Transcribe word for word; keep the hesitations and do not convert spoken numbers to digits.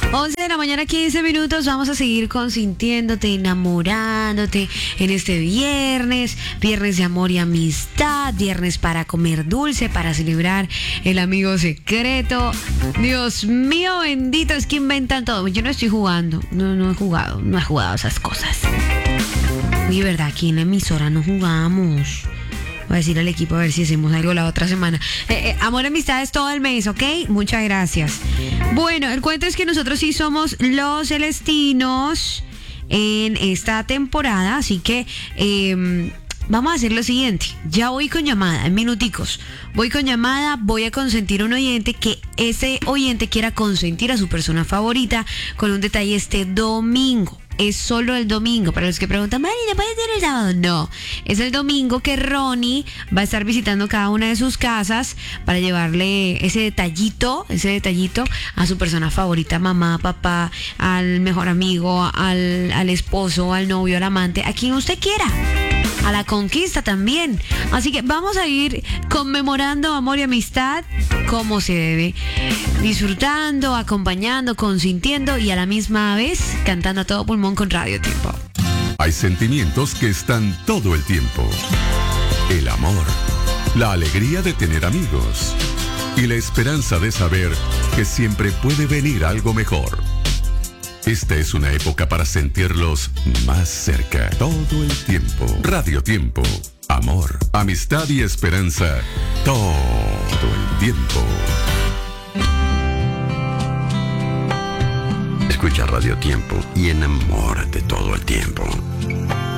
once de la mañana, quince minutos. Vamos a seguir consintiéndote, enamorándote en este viernes. Viernes de amor y amistad. Viernes para comer dulce, para celebrar el amigo secreto. Dios mío, bendito, es que inventan todo. Yo no estoy jugando. No, no he jugado. No he jugado esas cosas. Y verdad, aquí en la emisora no jugamos. Voy a decir al equipo a ver si hacemos algo la otra semana. Eh, eh, amor, amistad es todo el mes, ¿ok? Muchas gracias. Bueno, el cuento es que nosotros sí somos los celestinos en esta temporada, así que eh, vamos a hacer lo siguiente. Ya voy con llamada, en minuticos. Voy con llamada, voy a consentir a un oyente, que ese oyente quiera consentir a su persona favorita con un detalle este domingo. Es solo el domingo. Para los que preguntan, Mari, ¿no puede ser el sábado? No, es el domingo que Ronnie va a estar visitando cada una de sus casas para llevarle ese detallito, ese detallito a su persona favorita, mamá, papá, al mejor amigo, al, al esposo, al novio, al amante, a quien usted quiera. A la conquista también. Así que vamos a ir conmemorando amor y amistad como se debe, disfrutando, acompañando, consintiendo y a la misma vez cantando a todo pulmón con Radio Tiempo. Hay sentimientos que están todo el tiempo. El amor, la alegría de tener amigos y la esperanza de saber que siempre puede venir algo mejor. Esta es una época para sentirlos más cerca, todo el tiempo. Radio Tiempo, amor, amistad y esperanza, todo el tiempo. Escucha Radio Tiempo y enamórate todo el tiempo.